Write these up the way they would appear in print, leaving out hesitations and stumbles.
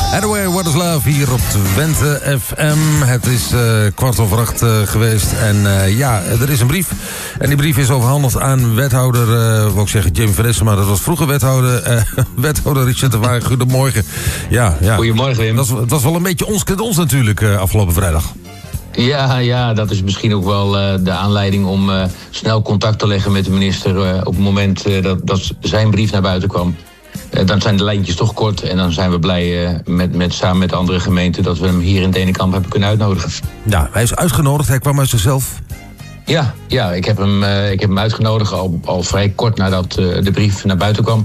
Anyway, What is Love hier op Twente FM. Het is 7:15 geweest en er is een brief. En die brief is overhandigd aan wethouder, wil ik zeggen Jim van Essen, maar dat was vroeger wethouder Richard de Waag. Goedemorgen. Ja. Goedemorgen, Wim. Het was wel een beetje ons natuurlijk afgelopen vrijdag. Ja, dat is misschien ook wel de aanleiding om snel contact te leggen met de minister op het moment dat zijn brief naar buiten kwam. Dan zijn de lijntjes toch kort en dan zijn we blij samen met de andere gemeenten dat we hem hier in Denenkamp hebben kunnen uitnodigen. Ja, hij is uitgenodigd, hij kwam uit zichzelf. Ja, ik heb hem uitgenodigd al vrij kort nadat de brief naar buiten kwam.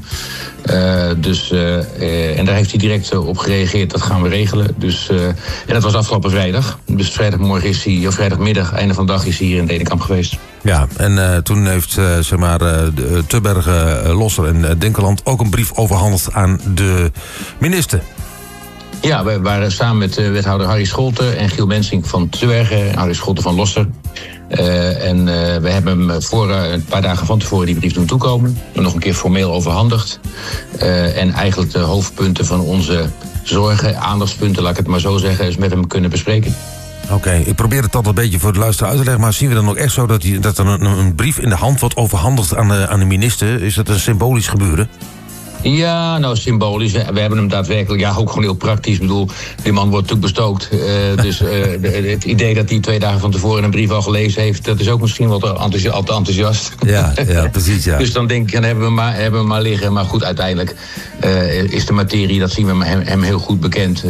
En daar heeft hij direct op gereageerd, dat gaan we regelen. En dat was afgelopen vrijdag. Dus vrijdagmiddag, einde van de dag, is hij hier in Denenkamp geweest. Ja, en toen heeft Tubbergen, Losser en Dinkeland ook een brief overhandigd aan de minister. Ja, we waren samen met wethouder Harry Scholten en Giel Mensink van Tubbergen en Harry Scholten van Losser. We hebben hem een paar dagen van tevoren die brief doen toekomen. Nog een keer formeel overhandigd. En eigenlijk de hoofdpunten van onze zorgen, aandachtspunten, laat ik het maar zo zeggen, is met hem kunnen bespreken. Oké, ik probeer het altijd een beetje voor de luisteraar uit te leggen, maar zien we dan ook echt zo dat er een brief in de hand wordt overhandigd aan de minister? Is dat een symbolisch gebeuren? Ja, nou symbolisch. We hebben hem daadwerkelijk, ook gewoon heel praktisch. Ik bedoel, die man wordt natuurlijk bestookt. Het idee dat hij 2 dagen van tevoren een brief al gelezen heeft, dat is ook misschien wel te enthousiast. Ja, precies, ja. Dus dan denk ik, dan hebben we maar liggen. Maar goed, uiteindelijk is de materie, dat zien we hem heel goed bekend.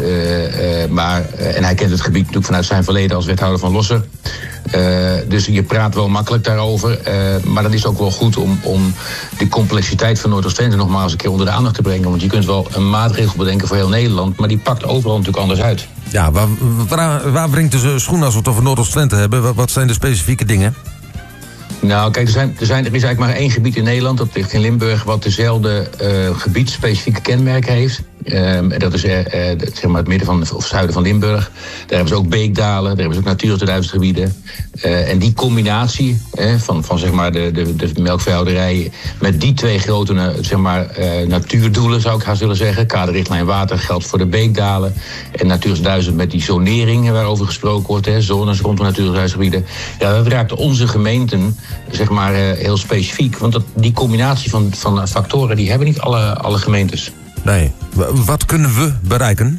En hij kent het gebied natuurlijk vanuit zijn verleden als wethouder van Losser. Dus je praat wel makkelijk daarover. Maar dan is het ook wel goed om de complexiteit van Noordoost-Twente nog maar eens een keer onder de aandacht te brengen. Want je kunt wel een maatregel bedenken voor heel Nederland, maar die pakt overal natuurlijk anders uit. Ja, waar brengt de schoen als we het over Noordoost-Twente hebben? Wat zijn de specifieke dingen? Nou, kijk, er is eigenlijk maar 1 gebied in Nederland, dat ligt in Limburg, wat dezelfde gebiedsspecifieke kenmerken heeft. Dat is het midden van of zuiden van Limburg. Daar hebben ze ook beekdalen, daar hebben ze ook Natura 2000 gebieden. En die combinatie van zeg maar de melkveehouderij met die 2 grote natuurdoelen, zou ik haast willen zeggen. Kaderrichtlijn water geldt voor de beekdalen. En Natura 2000 met die zonering waarover gesproken wordt, zones rondom Natura 2000 gebieden. Ja, dat raakt onze gemeenten heel specifiek. Want die combinatie van factoren, die hebben niet alle gemeentes. Nee. Wat kunnen we bereiken?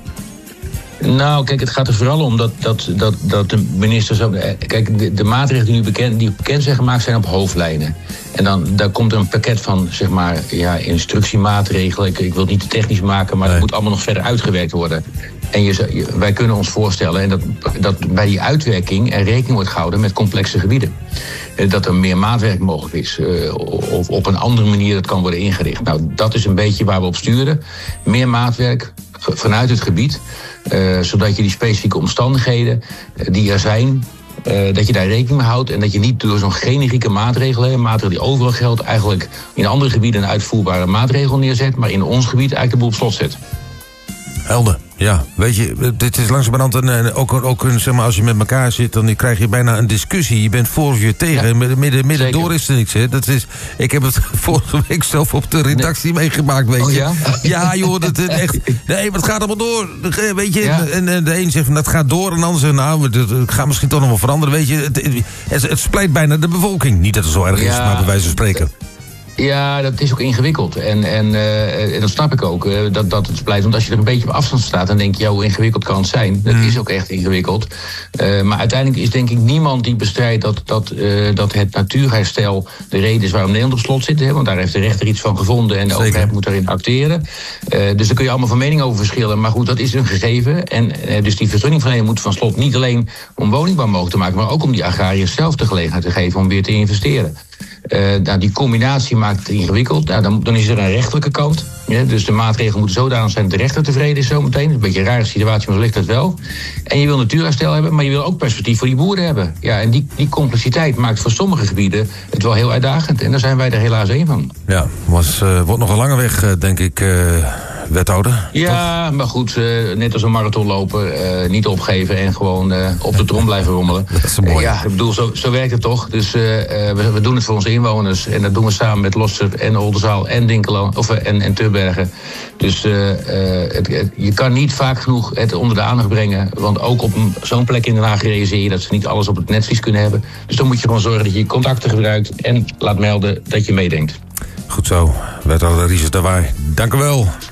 Nou, kijk, het gaat er vooral om dat de minister... Kijk, de maatregelen die bekend zijn gemaakt zijn op hoofdlijnen. En daar komt er een pakket van, instructiemaatregelen. Ik wil het niet te technisch maken, maar dat moet allemaal nog verder uitgewerkt worden. En wij kunnen ons voorstellen dat bij die uitwerking er rekening wordt gehouden met complexe gebieden. Dat er meer maatwerk mogelijk is. Of op een andere manier dat kan worden ingericht. Nou, dat is een beetje waar we op sturen. Meer maatwerk vanuit het gebied. Zodat je die specifieke omstandigheden die er zijn, dat je daar rekening mee houdt. En dat je niet door zo'n generieke maatregelen, een maatregel die overal geldt, eigenlijk in andere gebieden een uitvoerbare maatregel neerzet. Maar in ons gebied eigenlijk de boel op slot zet. Helder. Ja, weet je, dit is langzamerhand ook als je met elkaar zit, dan krijg je bijna een discussie. Je bent voor of je tegen. Ja, midden door is er niks, hè. Ik heb het vorige week zelf op de redactie meegemaakt, weet je. Oh ja? Ja, joh, dat echt. Nee, maar het gaat allemaal door. Weet je, ja. En de een zegt van dat gaat door, en de ander zegt nou, het gaat misschien toch nog wel veranderen, weet je. Het splijt bijna de bevolking. Niet dat het zo erg is, maar bij wijze van spreken. Ja, dat is ook ingewikkeld. En dat snap ik ook, dat het splijt. Want als je er een beetje op afstand staat, dan denk je, hoe ingewikkeld kan het zijn? Dat is ook echt ingewikkeld. Maar uiteindelijk is denk ik niemand die bestrijdt dat het natuurherstel de reden is waarom Nederland op slot zit. Want daar heeft de rechter iets van gevonden en de overheid moet daarin acteren. Dus daar kun je allemaal van mening over verschillen. Maar goed, dat is een gegeven. En dus die vergunningverlening moet van slot niet alleen om woningbouw mogelijk te maken, maar ook om die agrariërs zelf de gelegenheid te geven om weer te investeren. Die combinatie maakt het ingewikkeld. Dan is er een rechtelijke kant. Ja, dus de maatregelen moeten zodanig zijn dat de rechter tevreden is zometeen. Een beetje een rare situatie, maar zo ligt dat wel. En je wil natuurherstel hebben, maar je wil ook perspectief voor die boeren hebben. Ja, en die complexiteit maakt voor sommige gebieden het wel heel uitdagend. En daar zijn wij er helaas één van. Ja, wordt nog een lange weg, denk ik. wethouder. Ja, toch? Maar goed, net als een marathon lopen, niet opgeven en gewoon op de trom blijven rommelen. Dat is mooi. Ja, ik bedoel, zo werkt het toch. Dus we doen het voor onze inwoners. En dat doen we samen met Losser en Oldenzaal en Dinkeland en Tubbergen. Dus je kan niet vaak genoeg het onder de aandacht brengen. Want ook op zo'n plek in Den Haag realiseer je dat ze niet alles op het netvlies kunnen hebben. Dus dan moet je gewoon zorgen dat je contacten gebruikt en laat melden dat je meedenkt. Goed zo, wethouder Rieses de Waai. Dank u wel.